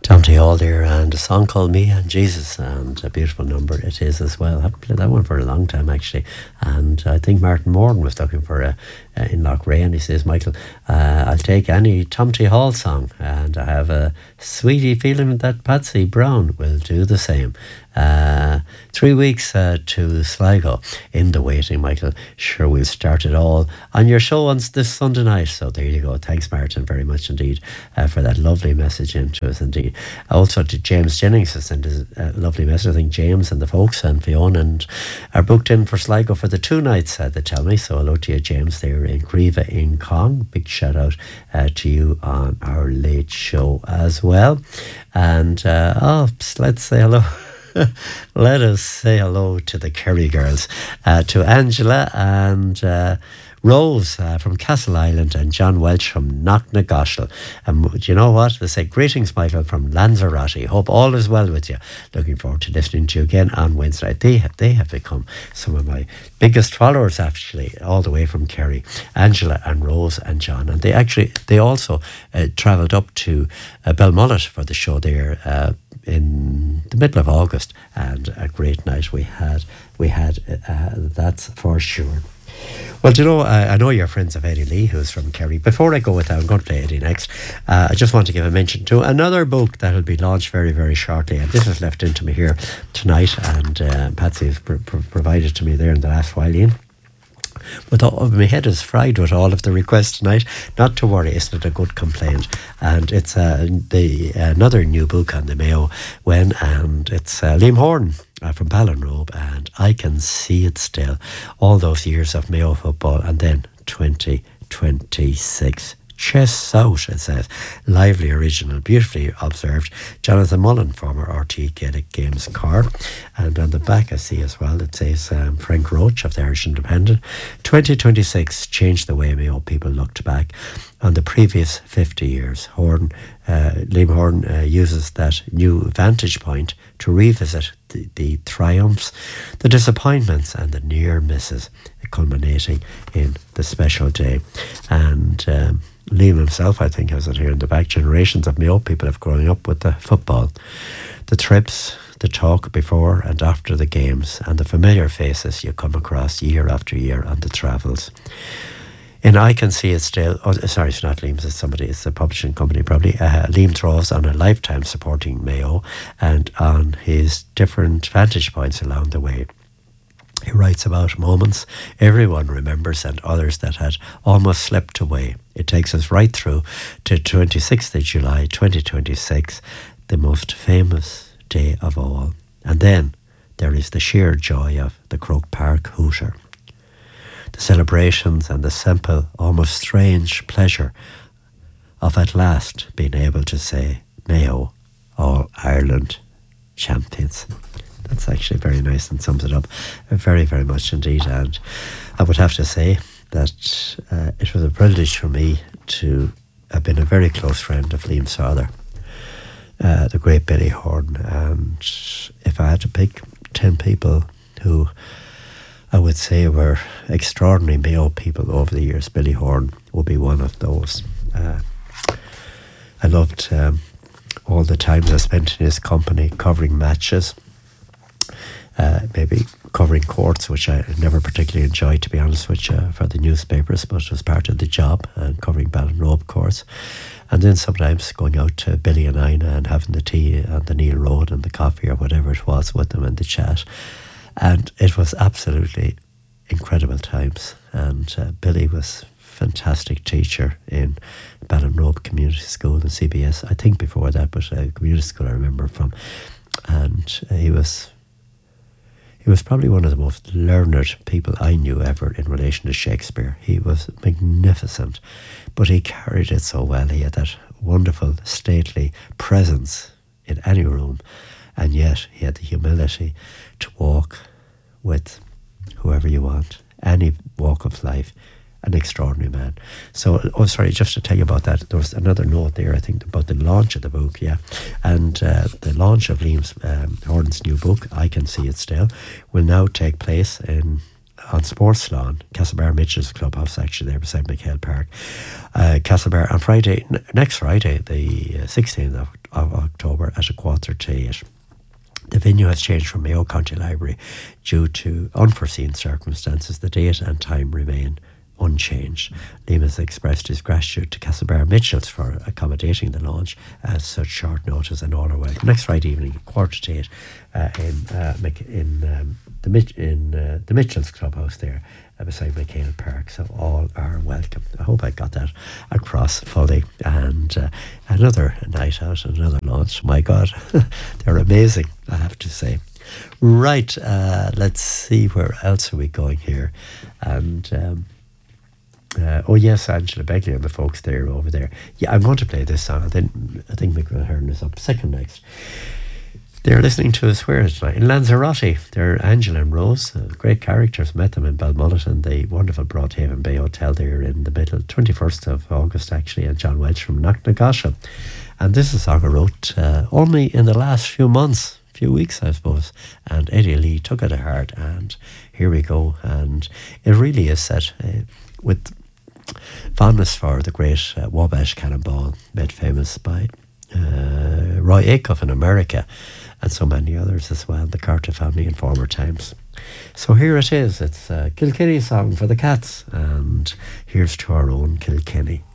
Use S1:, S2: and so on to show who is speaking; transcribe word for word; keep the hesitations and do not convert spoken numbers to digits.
S1: Tom T. Hall there, and a song called Me and Jesus, and a beautiful number it is as well. I haven't played that one for a long time actually, and I think Martin Morgan was looking for a, a in Lochray, and he says, Michael, uh, I'll take any Tom T. Hall song, and I have a sweetie feeling that Patsy Brown will do the same. Uh, three weeks uh, to Sligo in the waiting, Michael. Sure, we'll start it all on your show on this Sunday night. So there you go. Thanks, Martin, very much indeed uh, for that lovely message into us indeed. Also to James Jennings who sent us a lovely message. I think James and the folks and Fiona and are booked in for Sligo for the two nights, uh, they tell me. So hello to you, James, there in Grieva in Cong. Big shout out uh, to you on our late show as well. And uh, oh, let's say hello. Let us say hello to the Kerry girls, uh, to Angela and uh, Rose uh, from Castle Island, and John Welch from Knocknagoshel. And um, do you know what? They say, greetings, Michael, from Lanzarote. Hope all is well with you. Looking forward to listening to you again on Wednesday. They have, they have become some of my biggest followers, actually, all the way from Kerry. Angela and Rose and John. And they actually, they also uh, travelled up to uh, Belmullet for the show there uh, in the middle of August, and a great night we had. We had uh, that's for sure. Well, do you know, I, I know you're friends of Eddie Lee, who's from Kerry. Before I go with that, I'm going to play Eddie next. Uh, I just want to give a mention to another book that will be launched very, very shortly. And this was left into me here tonight, and uh, Patsy has pr- pr- provided to me there in the last while, Ian. But all, my head is fried with all of the requests tonight. Not to worry, isn't it a good complaint? And it's uh, the another new book on the Mayo when, and it's uh, Liam Horn uh, from Ballinrobe, and I Can See It Still. All those years of Mayo football, and then twenty twenty-six. Chests out, it says. Lively, original, beautifully observed. Jonathan Mullen, former R T Gaelic Games car. And on the back I see as well, it says um, Frank Roach of the Irish Independent. twenty twenty-six changed the way Mayo people looked back on the previous fifty years. Horn, uh, Liam Horn uh, uses that new vantage point to revisit the, the triumphs, the disappointments and the near misses, culminating in the special day. And um, Liam himself, I think, has it here in the back. Generations of Mayo people have grown up with the football, the trips, the talk before and after the games, and the familiar faces you come across year after year on the travels. And I Can See It Still, oh, sorry, it's not Liam's, it's somebody, it's a publishing company probably. Uh, Liam draws on a lifetime supporting Mayo and on his different vantage points along the way. He writes about moments everyone remembers and others that had almost slipped away. It takes us right through to twenty-sixth of July twenty twenty-six, the most famous day of all. And then there is the sheer joy of the Croke Park Hooter. The celebrations and the simple, almost strange pleasure of at last being able to say, Mayo, All Ireland champions. That's actually very nice and sums it up very, very much indeed. And I would have to say that uh, it was a privilege for me to have been a very close friend of Liam's father, uh, the great Billy Horn. And if I had to pick ten people who I would say were extraordinary Mayo people over the years, Billy Horn would be one of those. Uh, I loved um, all the times I spent in his company covering matches. Uh, maybe covering courts, which I never particularly enjoyed, to be honest with you, for the newspapers, but it was part of the job, and covering Ballinrobe courts. And then sometimes going out to Billy and Ina and having the tea on the Neil Road and the coffee or whatever it was with them and the chat. And it was absolutely incredible times. And uh, Billy was a fantastic teacher in Ballinrobe Community School and C B S. I think before that, but uh, community school I remember from. And uh, he was He was probably one of the most learned people I knew ever in relation to Shakespeare. He was magnificent, but he carried it so well. He had that wonderful, stately presence in any room, and yet he had the humility to walk with whoever you want, any walk of life. An extraordinary man. So, oh, sorry, just to tell you about that, there was another note there, I think, about the launch of the book, yeah. And uh, the launch of Liam's um, Horton's new book, I Can See It Still, will now take place in on Sports Lawn, Castlebar Mitchell's Clubhouse, actually, there beside McHale Park. Uh, Castlebar on Friday, n- next Friday, the uh, sixteenth of, of October, at a quarter to eight. The venue has changed from Mayo County Library due to unforeseen circumstances. The date and time remain unchanged. Liam has expressed his gratitude to Castlebar Mitchells for accommodating the launch at such short notice, and all are welcome. Next Friday evening, quarter to eight, uh, in uh, Mc- in um, the Mich- in uh, the Mitchells Clubhouse there uh, beside McHale Park. So all are welcome. I hope I got that across fully. And uh, another night out, another launch. My God, they're amazing, I have to say. Right, uh, let's see, where else are we going here? And um, Uh, oh yes, Angela Begley and the folks there over there. Yeah, I'm going to play this song. I think I think Mick Hearn is up second next. They're listening to us where tonight? In Lanzarote. They're Angela and Rose, uh, great characters. Met them in Balmullet and the wonderful Broadhaven Bay Hotel there in the middle, twenty-first of August actually, and John Welch from Knocknagasha. And this is a song I wrote uh, only in the last few months, few weeks I suppose, and Eddie Lee took it to heart, and here we go. And it really is set uh, with fondness for the great uh, Wabash Cannonball, made famous by uh, Roy Acuff in America, and so many others as well, the Carter family in former times. So here it is. It's a Kilkenny song for the Cats, and here's to our own Kilkenny.